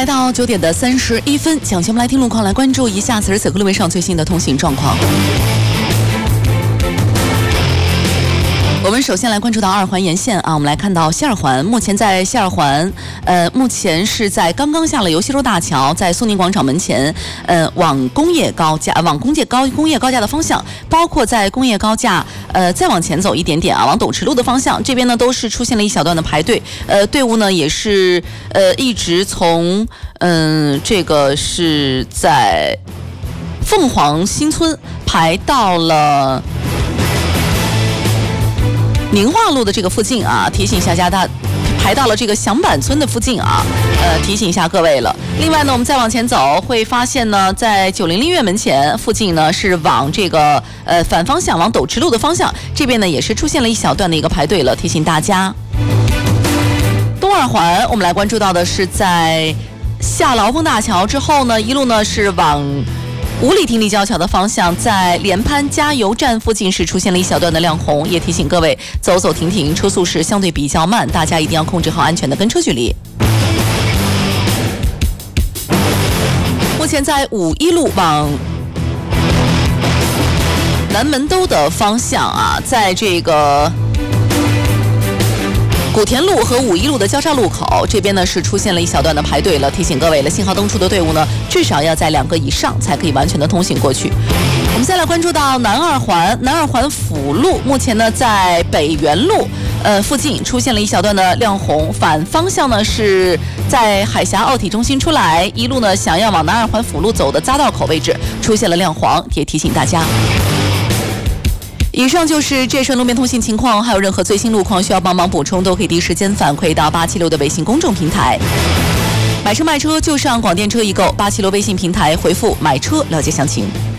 来到9点的31分，讲节目来听路况，来关注一下此时此刻路面上最新的通行状况。我们首先来关注到2环沿线啊，我们来看到西2环，目前在西2环，目前是在刚刚下了游戏路大桥，在苏宁广场门前，往工业高架的方向，包括在工业高架，再往前走一点点啊，往斗池路的方向，这边呢都是出现了一小段的排队，队伍呢也是一直从这个是在凤凰新村排到了宁化路的这个附近啊，提醒一下大家，排到了这个响板村的附近啊，提醒一下各位了。另外呢，我们再往前走，会发现呢，在900丽苑门前附近呢，是往这个反方向往斗池路的方向，这边呢也是出现了一小段的一个排队了，提醒大家。东2环，我们来关注到的是在下劳丰大桥之后呢，一路呢是往五里亭立交桥的方向，在联潘加油站附近是出现了一小段的亮红，也提醒各位走走停停，车速是相对比较慢，大家一定要控制好安全的跟车距离。目前在5一路往南门兜的方向啊，在这个古田路和5一路的交叉路口，这边呢是出现了一小段的排队了，提醒各位了，信号灯处的队伍呢至少要在2个以上才可以完全的通行过去。我们再来关注到南2环辅路，目前呢在北园路附近出现了一小段的亮红，反方向呢是在海峡奥体中心出来，一路呢想要往南2环辅路走的匝道口位置出现了亮黄，也提醒大家。以上就是这顺路面通信情况，还有任何最新路况需要帮忙补充，都可以第一时间反馈到876的微信公众平台。买车卖车就上广电车易购，876微信平台回复买车了解详情。